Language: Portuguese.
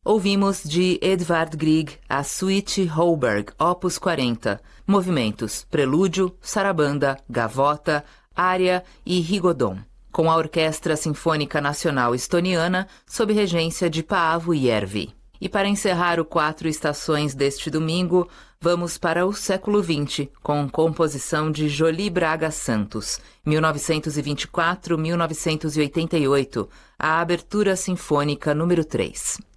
Ouvimos de Edvard Grieg a Suite Holberg, Opus 40, movimentos Prelúdio, Sarabanda, Gavota, Ária e Rigodon, com a Orquestra Sinfônica Nacional Estoniana, sob regência de Paavo Järvi. E para encerrar o 4 Estações deste domingo, vamos para o século XX, com composição de Jolie Braga Santos, 1924-1988, a Abertura Sinfônica número 3.